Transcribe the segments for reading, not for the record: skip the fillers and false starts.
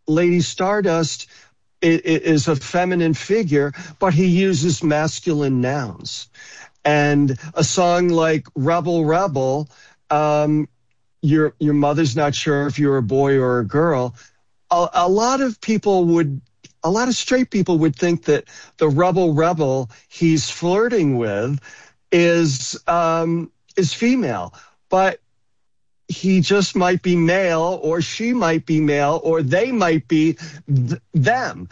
Lady Stardust is a feminine figure, but he uses masculine nouns. And a song like Rebel Rebel, your mother's not sure if you're a boy or a girl. A lot of straight people would think that the Rebel Rebel he's flirting with is female, but he just might be male, or she might be male, or they might be them.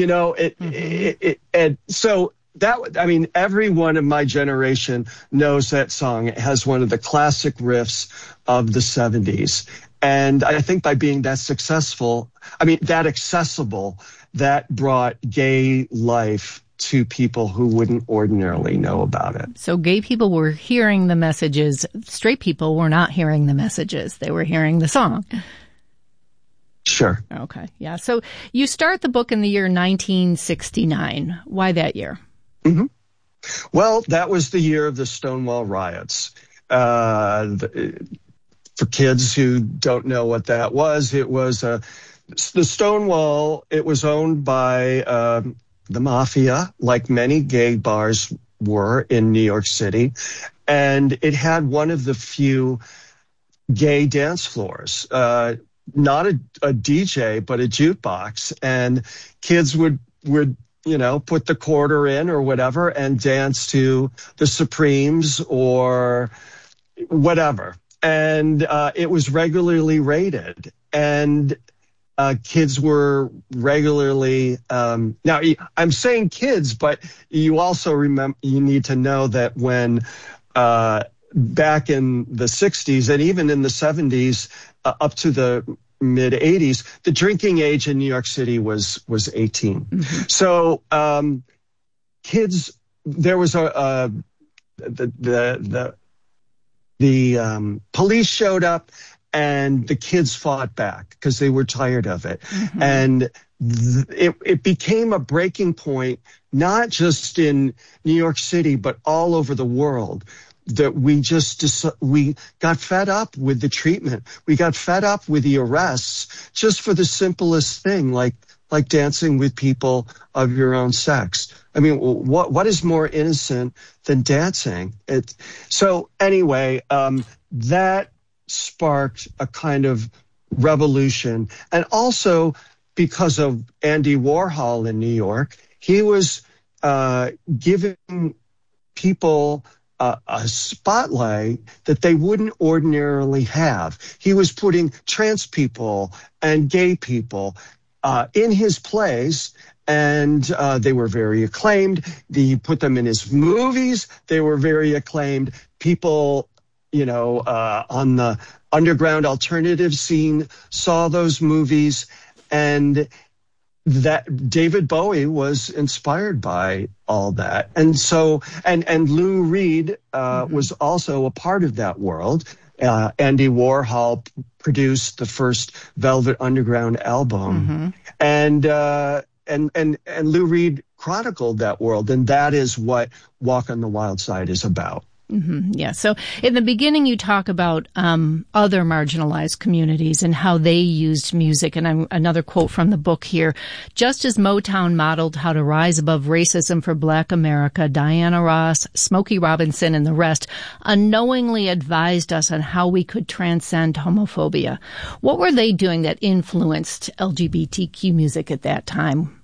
And so everyone in my generation knows that song. It has one of the classic riffs of the 70s. And I think by being that that accessible, that brought gay life to people who wouldn't ordinarily know about it. So gay people were hearing the messages. Straight people were not hearing the messages. They were hearing the song. Sure. Okay. Yeah. So you start the book in the year 1969. Why that year? Mm-hmm. Well, that was the year of the Stonewall riots. For kids who don't know what that was, it was the Stonewall. It was owned by the mafia, like many gay bars were in New York City. And it had one of the few gay dance floors, not a DJ, but a jukebox. And kids would put the quarter in or whatever and dance to the Supremes or whatever. And it was regularly rated. And kids were regularly, now I'm saying kids, but you also you need to know that when, back in the 60s and even in the 70s, up to the mid 80s, the drinking age in New York City was 18. Mm-hmm. So, kids, there was the police showed up, and the kids fought back because they were tired of it. Mm-hmm. And it became a breaking point, not just in New York City, but all over the world, that we got fed up with the treatment. We got fed up with the arrests just for the simplest thing, like dancing with people of your own sex. I mean, what is more innocent than dancing? So anyway, that sparked a kind of revolution. And also because of Andy Warhol in New York, he was giving people a spotlight that they wouldn't ordinarily have. He was putting trans people and gay people in his plays, and they were very acclaimed. He put them in his movies. They were very acclaimed. People, on the underground alternative scene saw those movies, and that David Bowie was inspired by all that. And so, and Lou Reed was also a part of that world. Andy Warhol produced the first Velvet Underground album. Mm-hmm. And Lou Reed chronicled that world. And that is what Walk on the Wild Side is about. Mm-hmm. Yeah. So in the beginning, you talk about other marginalized communities and how they used music. And another quote from the book here: just as Motown modeled how to rise above racism for Black America, Diana Ross, Smokey Robinson, and the rest unknowingly advised us on how we could transcend homophobia. What were they doing that influenced LGBTQ music at that time?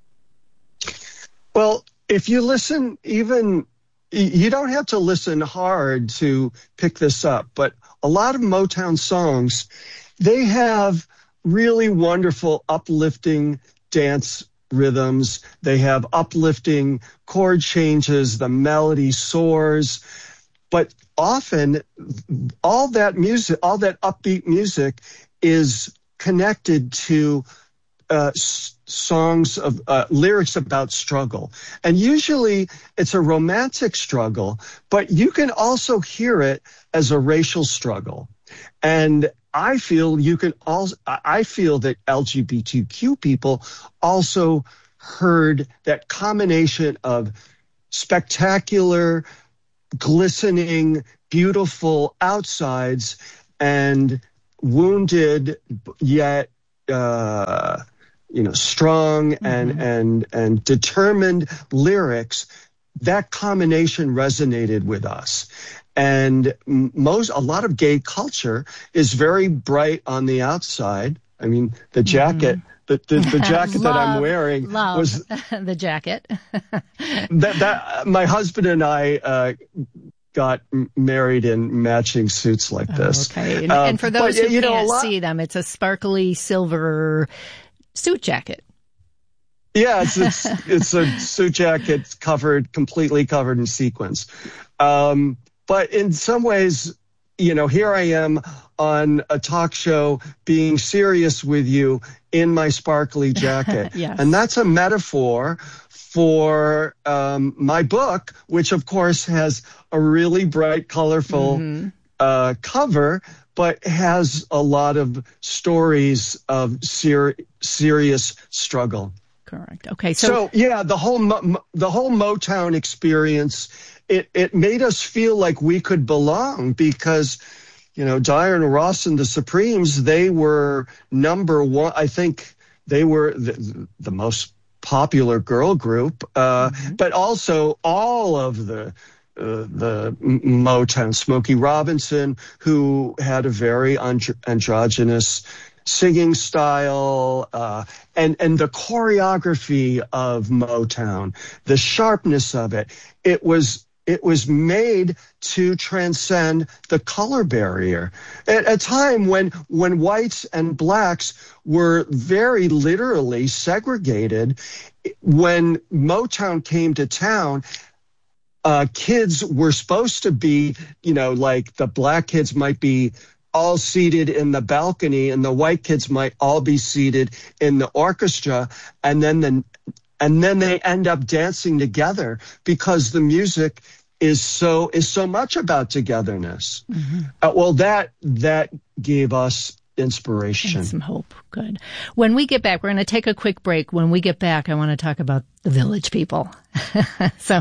Well, if you listen, you don't have to listen hard to pick this up, but a lot of Motown songs, they have really wonderful, uplifting dance rhythms. They have uplifting chord changes. The melody soars. But often, all that music, all that upbeat music is connected to songs of lyrics about struggle. And usually it's a romantic struggle, but you can also hear it as a racial struggle. And I feel that LGBTQ people also heard that combination of spectacular, glistening, beautiful outsides and wounded yet strong and determined lyrics, that combination resonated with us. And a lot of gay culture is very bright on the outside. I mean, the jacket, the jacket that I'm wearing was the jacket. that my husband and I got married in matching suits like this. Okay. And for those who can't see them, it's a sparkly silver suit jacket. Yeah, it's a suit jacket completely covered in sequins. But in some ways, here I am on a talk show being serious with you in my sparkly jacket. Yes. And that's a metaphor for my book, which of course has a really bright, colorful cover, but has a lot of stories of serious struggle. Correct. Okay. So yeah, the whole Motown experience, it made us feel like we could belong because, Diana Ross and the Supremes, they were number one. I think they were the most popular girl group, but also all of the Motown, Smokey Robinson, who had a very androgynous singing style, and the choreography of Motown, the sharpness of it. It was made to transcend the color barrier at a time when whites and blacks were very literally segregated. When Motown came to town, kids were supposed to be, like the black kids might be all seated in the balcony and the white kids might all be seated in the orchestra, and then they end up dancing together because the music is so much about togetherness. Well, that gave us inspiration and some hope. Good. When we get back, we're going to take a quick break. When we get back, I want to talk about the Village People. So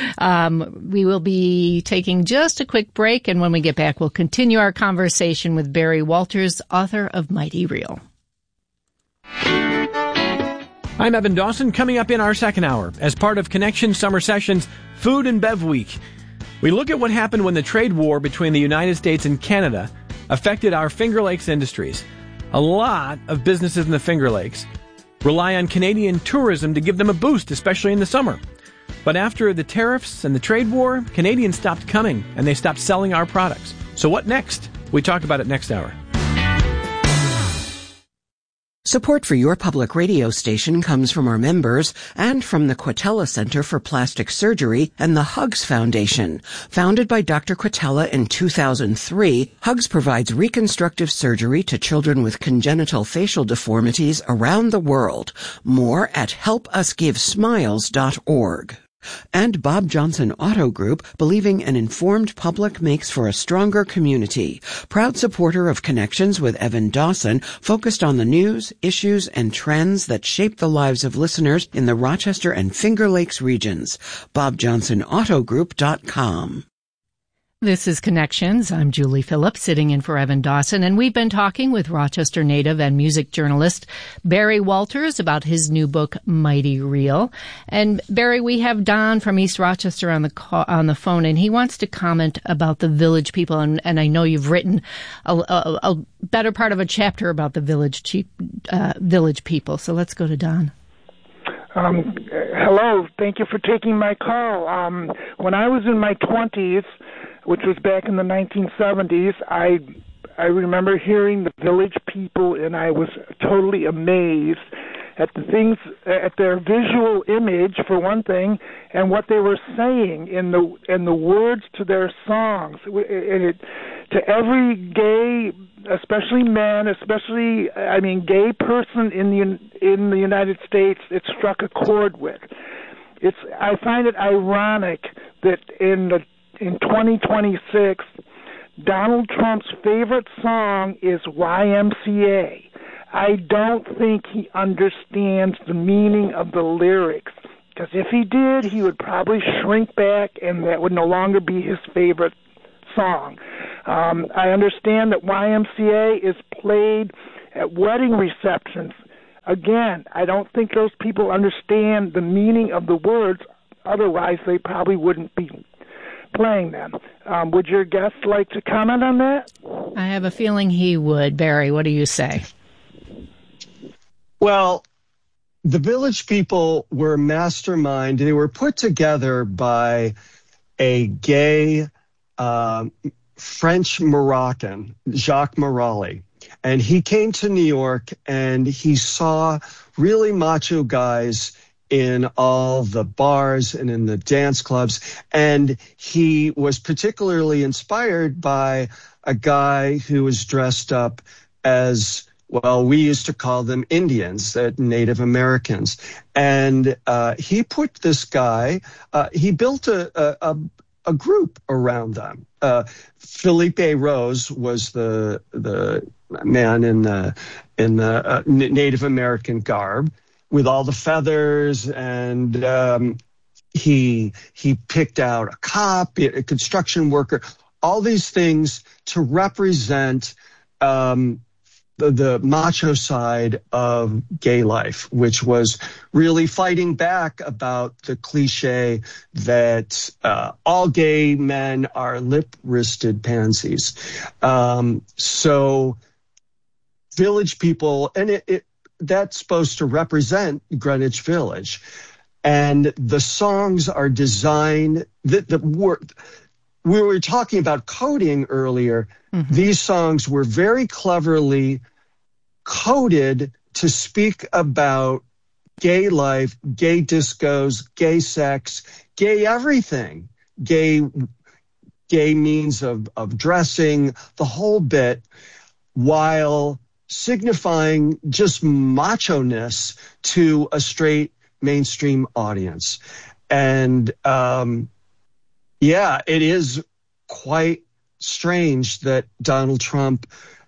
we will be taking just a quick break, and when we get back, we'll continue our conversation with Barry Walters, author of Mighty Real. I'm Evan Dawson. Coming up in our second hour, as part of Connection Summer Sessions Food and Bev Week, we look at what happened when the trade war between the United States and Canada affected our Finger Lakes industries. A lot of businesses in the Finger Lakes rely on Canadian tourism to give them a boost, especially in the summer. But after the tariffs and the trade war, Canadians stopped coming and they stopped selling our products. So what next? We talk about it next hour. Support for your public radio station comes from our members and from the Quatella Center for Plastic Surgery and the Hugs Foundation. Founded by Dr. Quatella in 2003, Hugs provides reconstructive surgery to children with congenital facial deformities around the world. More at helpusgivesmiles.org. And Bob Johnson Auto Group, believing an informed public makes for a stronger community. Proud supporter of Connections with Evan Dawson, focused on the news, issues, and trends that shape the lives of listeners in the Rochester and Finger Lakes regions. BobJohnsonAutoGroup.com. This is Connections. I'm Julie Phillips, sitting in for Evan Dawson, and we've been talking with Rochester native and music journalist Barry Walters about his new book, Mighty Real. And Barry, we have Don from East Rochester on the phone, and he wants to comment about the Village People. And I know you've written a better part of a chapter about the Village People. So let's go to Don. Hello. Thank you for taking my call. When I was in my 20s, which was back in the 1970s, I remember hearing the Village People, and I was totally amazed at the things, at their visual image, for one thing, and what they were saying in the words to their songs. To every gay, especially men, gay person in the United States, it struck a chord with. I find it ironic that in 2026, Donald Trump's favorite song is YMCA. I don't think he understands the meaning of the lyrics, because if he did, he would probably shrink back and that would no longer be his favorite song. I understand that YMCA is played at wedding receptions again, I don't think those people understand the meaning of the words. Otherwise, they probably wouldn't be playing them. Would your guest like to comment on that? I have a feeling he would. Barry, what do you say? Well, the Village People were mastermind. They were put together by a gay French Moroccan, Jacques Morali. And he came to New York and he saw really macho guys in all the bars and in the dance clubs. And he was particularly inspired by a guy who was dressed up as, well, we used to call them Indians, Native Americans. And he put this guy, he built a group around them. Felipe Rose was the man in the Native American garb with all the feathers, and he picked out a cop, a construction worker, all these things to represent the macho side of gay life, which was really fighting back about the cliche that all gay men are lip-wristed pansies. So Village People, and that's supposed to represent Greenwich Village. And the songs are designed, we were talking about coding earlier. Mm-hmm. These songs were very cleverly coded to speak about gay life, gay discos, gay sex, gay everything, gay means of dressing, the whole bit, while signifying just macho-ness to a straight mainstream audience. And it is quite strange that Donald Trump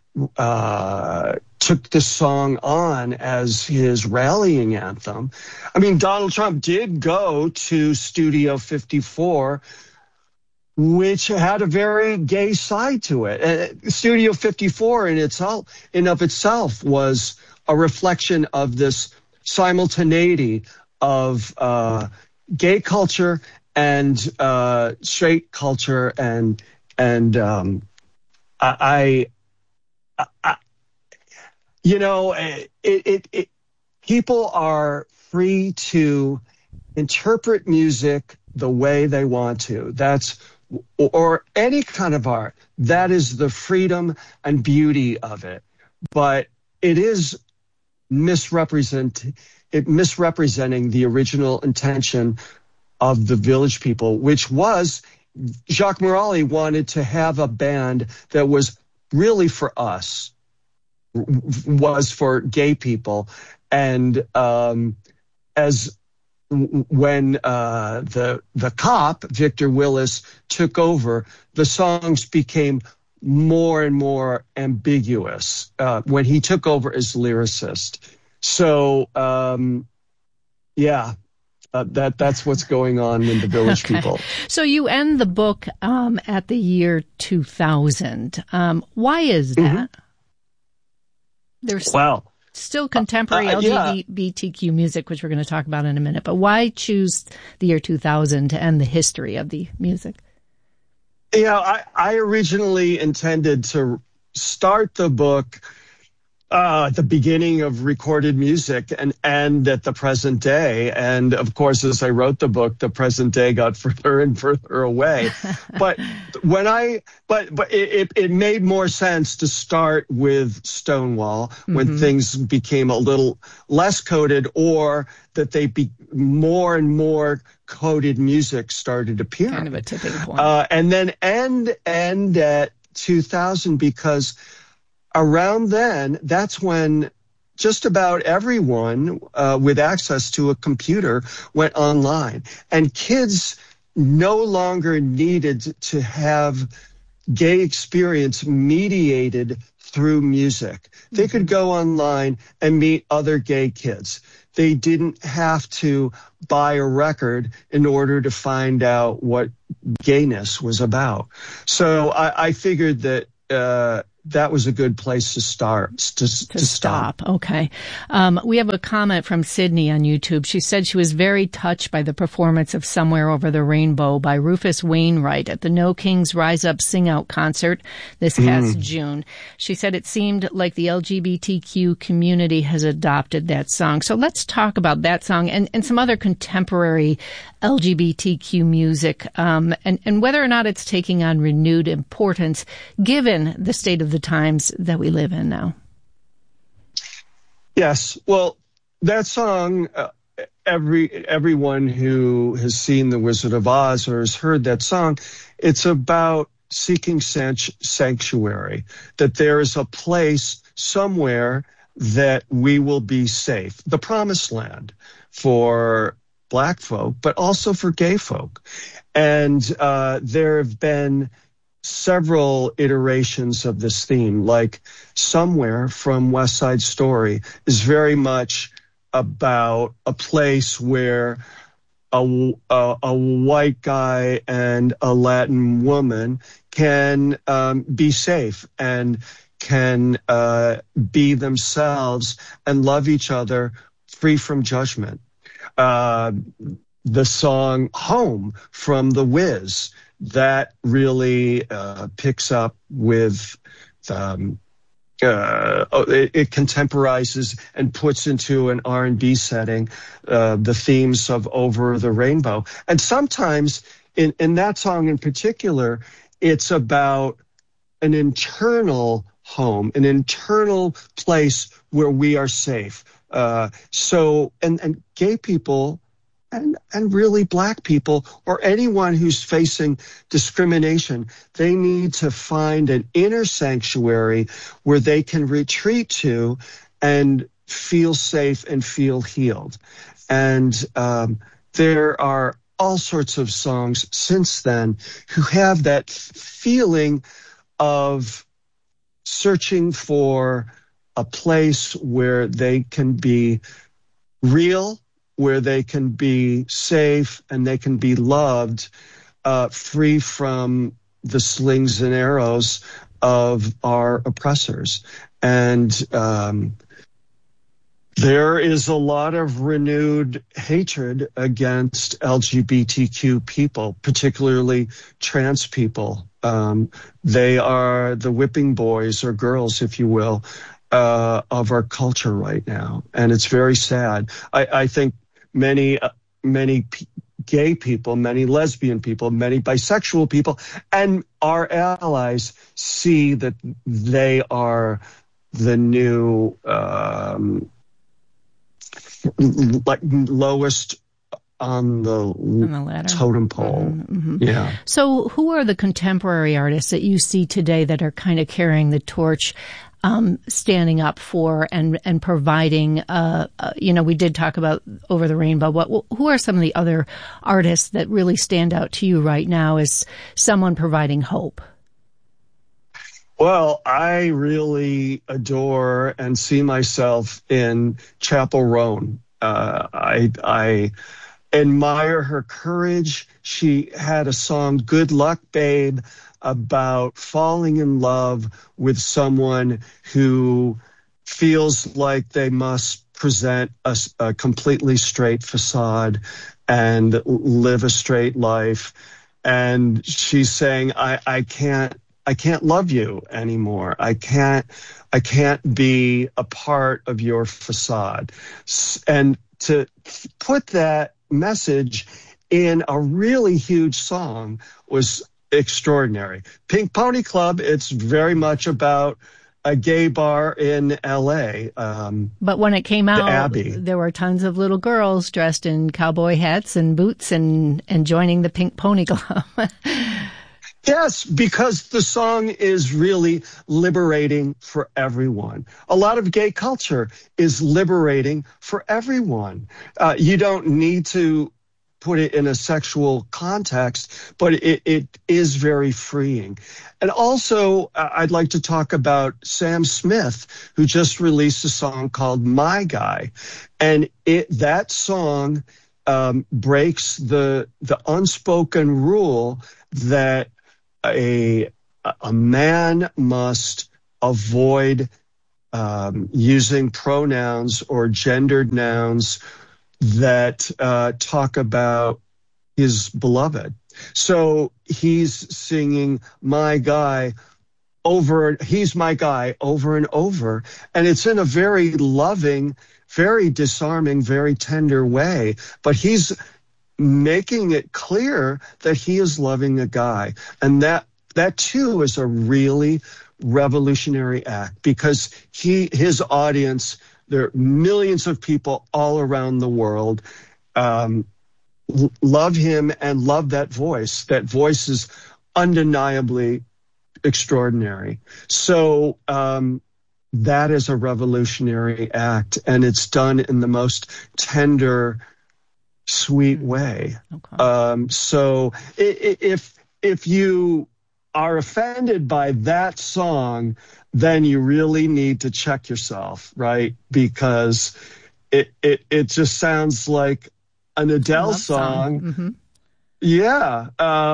took this song on as his rallying anthem. I mean, Donald Trump did go to Studio 54, which had a very gay side to it. Studio 54 in of itself was a reflection of this simultaneity of gay culture and straight culture, and people are free to interpret music the way they want to. Or any kind of art. That is the freedom and beauty of it. But it is misrepresenting the original intention of the Village People, which was Jacques Morali wanted to have a band that was really for us, was for gay people. And when the cop, Victor Willis, took over, the songs became more and more ambiguous when he took over as lyricist. So, that's what's going on in the Village People. So you end the book at the year 2000. Why is that? Mm-hmm. There's still contemporary LGBTQ music, which we're going to talk about in a minute. But why choose the year 2000 to end the history of the music? I originally intended to start the book at the beginning of recorded music and end at the present day. And of course, as I wrote the book, the present day got further and further away. But it made more sense to start with Stonewall when things became a little less coded, or that more and more coded music started appearing. Kind of a tipping point. And then end at 2000, because around then, that's when just about everyone with access to a computer went online. And kids no longer needed to have gay experience mediated through music. They could go online and meet other gay kids. They didn't have to buy a record in order to find out what gayness was about. So I figured that that was a good place to start. To stop. Okay. We have a comment from Sydney on YouTube. She said she was very touched by the performance of Somewhere Over the Rainbow by Rufus Wainwright at the No Kings Rise Up Sing Out concert this past June. She said it seemed like the LGBTQ community has adopted that song. So let's talk about that song and some other contemporary LGBTQ music, and whether or not it's taking on renewed importance given the state of the times that we live in now. Yes. Well, that song, everyone who has seen The Wizard of Oz or has heard that song, it's about seeking sanctuary, that there is a place somewhere that we will be safe, the promised land for Black folk, but also for gay folk. And there have been several iterations of this theme, like Somewhere from West Side Story is very much about a place where a white guy and a Latin woman can be safe and can be themselves and love each other free from judgment. The song Home from The Wiz, that really picks up with, it contemporizes and puts into an R&B setting the themes of Over the Rainbow. And sometimes in that song in particular, it's about an internal home, an internal place where we are safe. So gay people and really Black people or anyone who's facing discrimination, they need to find an inner sanctuary where they can retreat to and feel safe and feel healed. And there are all sorts of songs since then who have that feeling of searching for a place where they can be real, where they can be safe and they can be loved, free from the slings and arrows of our oppressors. And there is a lot of renewed hatred against LGBTQ people, particularly trans people. They are the whipping boys or girls, if you will, of our culture right now. And it's very sad. I think many gay people, many lesbian people, many bisexual people, and our allies see that they are the new lowest on the ladder, totem pole. Mm-hmm. Yeah. So who are the contemporary artists that you see today that are kind of carrying the torch, standing up for and providing, we did talk about Over the Rainbow, but who are some of the other artists that really stand out to you right now as someone providing hope? Well, I really adore and see myself in Chappell Roan. I admire her courage. She had a song, Good Luck, Babe, about falling in love with someone who feels like they must present a completely straight facade and live a straight life. And she's saying, I can't love you anymore. I can't be a part of your facade. And to put that message in a really huge song was extraordinary. Pink Pony Club, it's very much about a gay bar in LA. But when it came out, Abbey, there were tons of little girls dressed in cowboy hats and boots and joining the Pink Pony Club. Yes, because the song is really liberating for everyone. A lot of gay culture is liberating for everyone. You don't need to put it in a sexual context, but it is very freeing. And also, I'd like to talk about Sam Smith, who just released a song called My Guy. And that song breaks the unspoken rule that a man must avoid using pronouns or gendered nouns that talk about his beloved. So he's singing my guy he's my guy over and over. And it's in a very loving, very disarming, very tender way. But he's making it clear that he is loving a guy. And that too is a really revolutionary act, because his audience, there are millions of people all around the world, love him and love that voice. That voice is undeniably extraordinary. So that is a revolutionary act, and it's done in the most tender, sweet way. Okay. So if you are offended by that song, then you really need to check yourself, right? Because it just sounds like an Adele song. Mm-hmm. Yeah.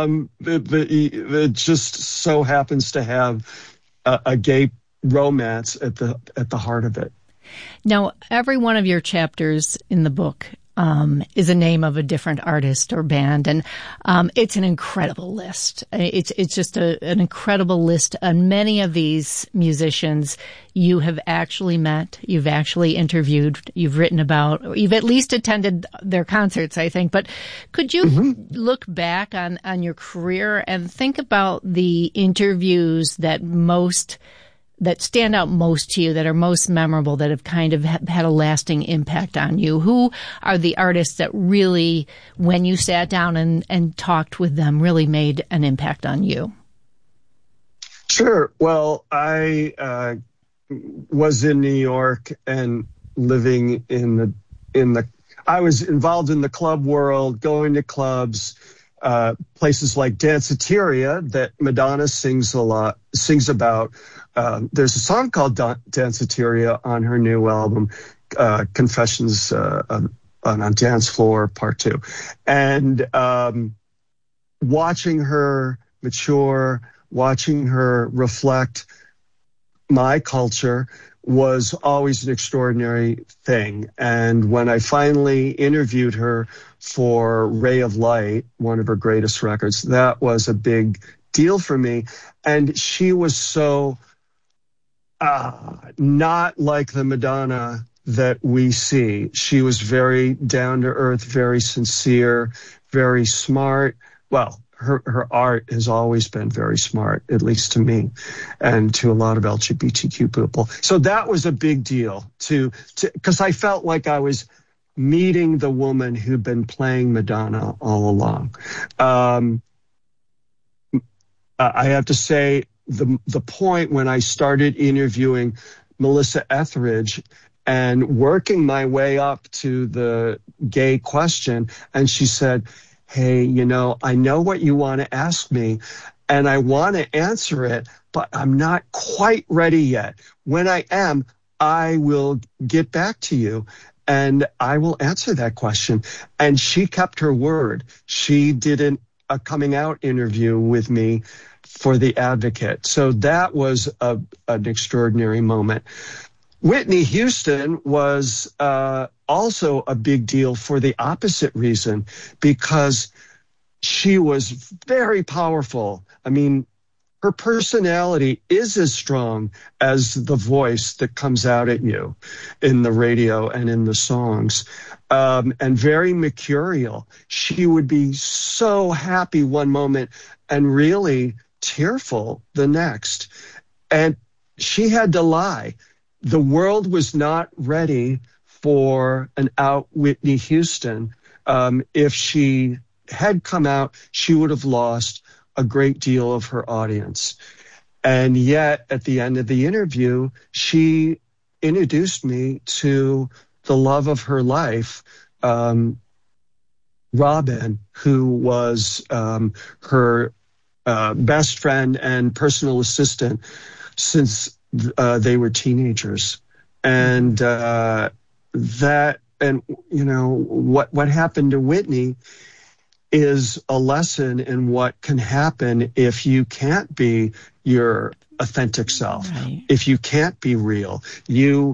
It just so happens to have a gay romance at the heart of it. Now, every one of your chapters in the book is a name of a different artist or band, and it's an incredible list. It's just an incredible list. And many of these musicians you have actually met, you've actually interviewed, you've written about, or you've at least attended their concerts, I think. But could you look back on your career and think about the interviews that stand out most to you, that are most memorable, that have kind of had a lasting impact on you? Who are the artists that really, when you sat down and talked with them, really made an impact on you? Sure. Well, I was in New York and living I was involved in the club world, going to clubs, places like Danceteria that Madonna sings about. There's a song called Danceteria on her new album, Confessions on a Dance Floor Part 2. And watching her mature, watching her reflect my culture was always an extraordinary thing. And when I finally interviewed her for Ray of Light, one of her greatest records, that was a big deal for me. And she was so not like the Madonna that we see. She was very down to earth, very sincere, very smart. Well, her art has always been very smart, at least to me and to a lot of LGBTQ people. So that was a big deal because I felt like I was meeting the woman who'd been playing Madonna all along. I have to say, the point when I started interviewing Melissa Etheridge and working my way up to the gay question, and she said, hey, I know what you want to ask me, and I want to answer it, but I'm not quite ready yet. When I am, I will get back to you, and I will answer that question. And she kept her word. She did a coming out interview with me for The Advocate. So that was an extraordinary moment. Whitney Houston was also a big deal for the opposite reason, because she was very powerful. I mean, her personality is as strong as the voice that comes out at you in the radio and in the songs, and very mercurial. She would be so happy one moment and really tearful the next. And she had to lie. The world was not ready for an out Whitney Houston. If she had come out, she would have lost a great deal of her audience. And yet, at the end of the interview, she introduced me to the love of her life, Robin, who was her best friend and personal assistant since they were teenagers. And what happened to Whitney is a lesson in what can happen if you can't be your authentic self. Right. If you can't be real, you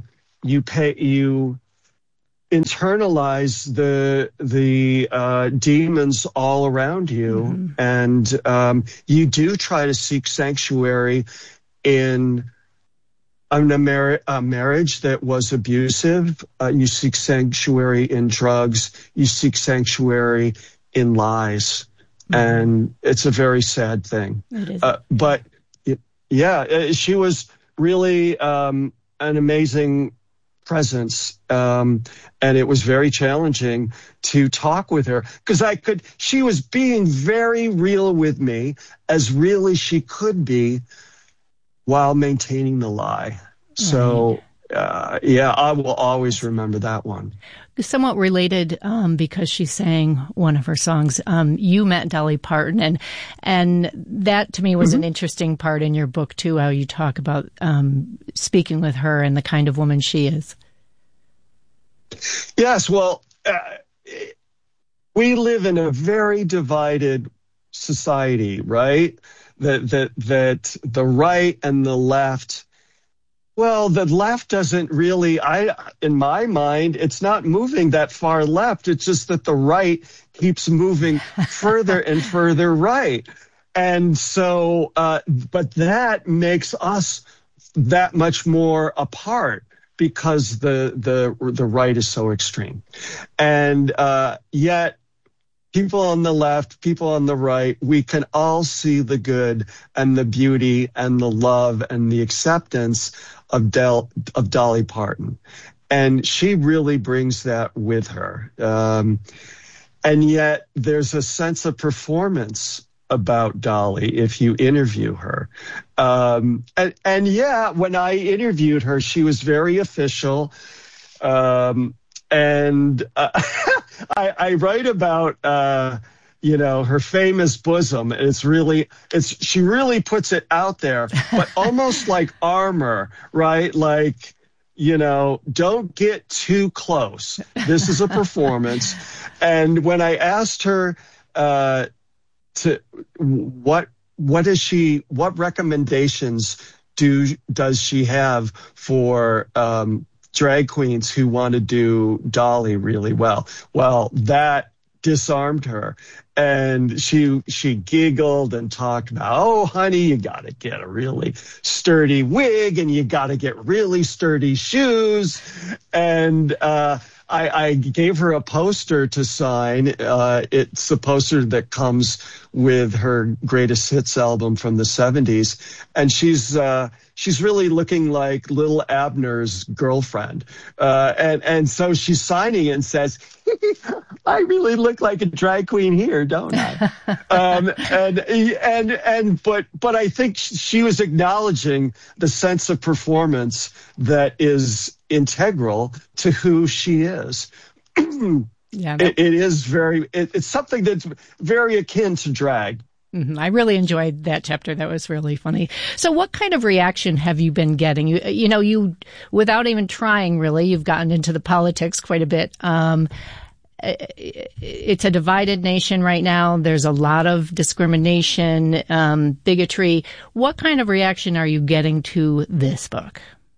internalize the demons all around you, and you do try to seek sanctuary in a marriage that was abusive. You seek sanctuary in drugs. You seek sanctuary in lies, and it's a very sad thing. It is. But yeah, she was really an amazing presence, and it was very challenging to talk with her because she was being very real with me, as real as she could be, while maintaining the lie. So I will always remember that one. Somewhat related, because she sang one of her songs. You met Dolly Parton, and that to me was an interesting part in your book too. How you talk about speaking with her and the kind of woman she is. Yes, well, we live in a very divided society, right? That the right and the left. Well, the left doesn't really, in my mind, it's not moving that far left. It's just that the right keeps moving further and further right. And so, but that makes us that much more apart because the right is so extreme. And yet, people on the left, people on the right, we can all see the good and the beauty and the love and the acceptance of Dolly Parton. And she really brings that with her. And yet there's a sense of performance about Dolly if you interview her. And yeah, when I interviewed her, she was very official. And I write about, her famous bosom. She really puts it out there, but almost like armor, right? Like, don't get too close. This is a performance. And when I asked her, what recommendations does she have for, drag queens who want to do Dolly really well? Well, that disarmed her. And she giggled and talked about, oh, honey, you got to get a really sturdy wig and you got to get really sturdy shoes. And I gave her a poster to sign. It's a poster that comes with her greatest hits album from the 70s. And she's really looking like Lil Abner's girlfriend. And so she's signing it and says, I really look like a drag queen here, don't I? But I think she was acknowledging the sense of performance that is integral to who she is. Yeah, it's something that's very akin to drag. I really enjoyed that chapter. That was really funny. So what kind of reaction have you been getting? You without even trying, really, you've gotten into the politics quite a bit. It's a divided nation right now. There's a lot of discrimination, bigotry. What kind of reaction are you getting to this book?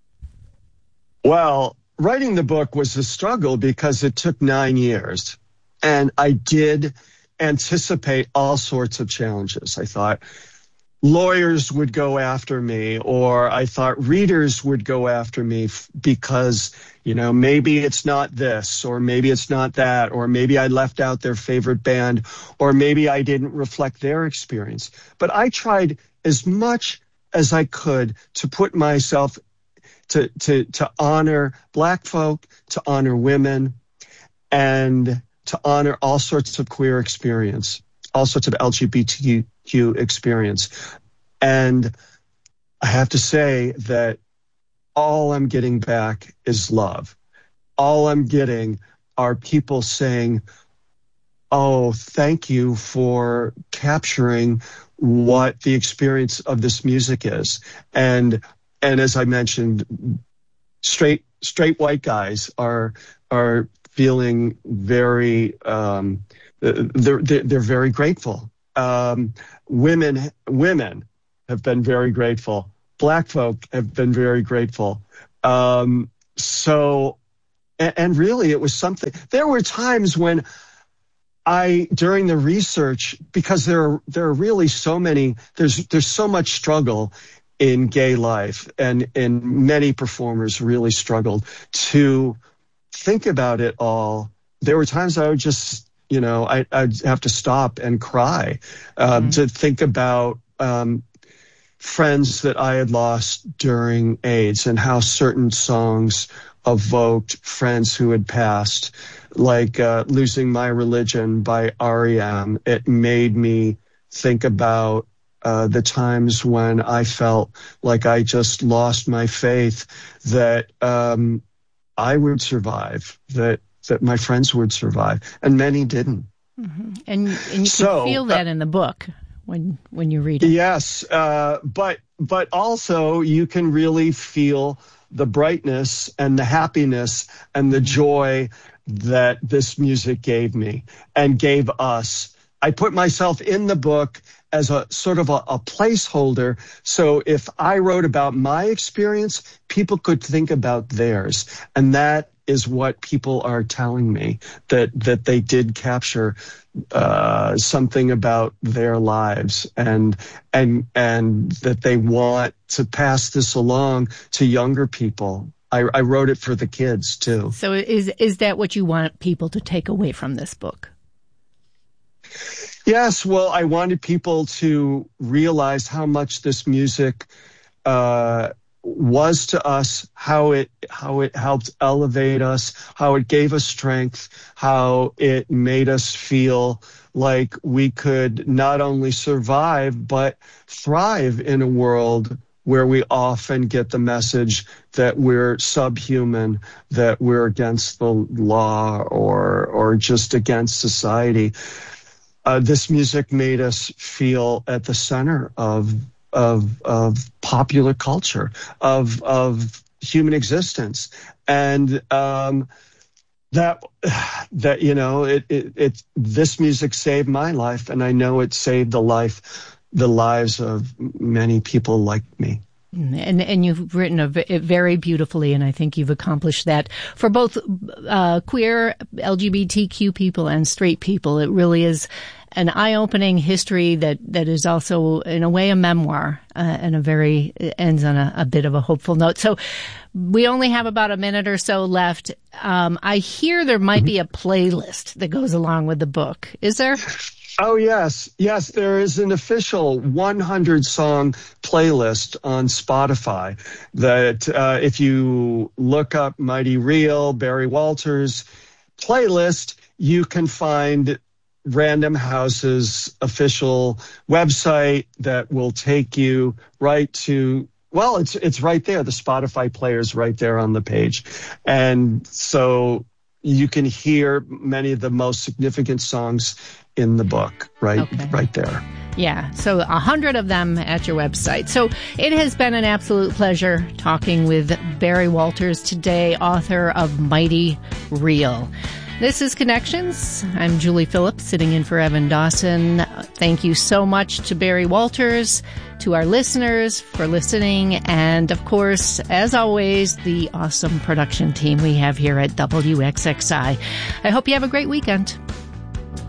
Well, writing the book was a struggle because it took 9 years, and I did anticipate all sorts of challenges. I thought lawyers would go after me, or I thought readers would go after me because, maybe it's not this, or maybe it's not that, or maybe I left out their favorite band, or maybe I didn't reflect their experience. But I tried as much as I could to put myself to honor Black folk, to honor women, and to honor all sorts of queer experience, all sorts of LGBTQ experience. And I have to say that all I'm getting back is love. All I'm getting are people saying, oh, thank you for capturing what the experience of this music is. And as I mentioned, straight white guys are feeling very, they're very grateful. Women have been very grateful. Black folk have been very grateful. And really it was something. There were times when during the research, because there are really so many, there's so much struggle in gay life, and many performers really struggled to think about it all. There were times I would just, I'd have to stop and cry, to think about, friends that I had lost during AIDS and how certain songs evoked friends who had passed, like Losing My Religion by R.E.M. It made me think about the times when I felt like I just lost my faith that I would survive, that my friends would survive, and many didn't. Mm-hmm. And you can feel that in the book when you read it. Yes, but also you can really feel the brightness and the happiness and the joy that this music gave me and gave us. I put myself in the book as a sort of a placeholder. So if I wrote about my experience, people could think about theirs. And that is what people are telling me, that they did capture something about their lives, and that they want to pass this along to younger people. I wrote it for the kids too. So is that what you want people to take away from this book? Yes. Well, I wanted people to realize how much this music was to us, how it helped elevate us, how it gave us strength, how it made us feel like we could not only survive but thrive in a world where we often get the message that we're subhuman, that we're against the law or just against society. This music made us feel at the center of popular culture, of human existence, and this music saved my life, and I know it saved the lives of many people like me. And you've written it very beautifully, and I think you've accomplished that for both queer, LGBTQ people and straight people. It really is an eye-opening history that is also, in a way, a memoir, and it ends on a bit of a hopeful note. So we only have about a minute or so left. I hear there might be a playlist that goes along with the book. Is there? Oh, yes. Yes, there is an official 100-song playlist on Spotify that if you look up Mighty Real, Barry Walters playlist, you can find Random House's official website that will take you right to, well, it's right there. The Spotify player's right there on the page. And so you can hear many of the most significant songs in the book right there. Yeah, so 100 of them at your website. So it has been an absolute pleasure talking with Barry Walters today, author of Mighty Real. This is Connections. I'm Julie Phillips, sitting in for Evan Dawson. Thank you so much to Barry Walters, to our listeners for listening, and of course, as always, the awesome production team we have here at WXXI. I hope you have a great weekend.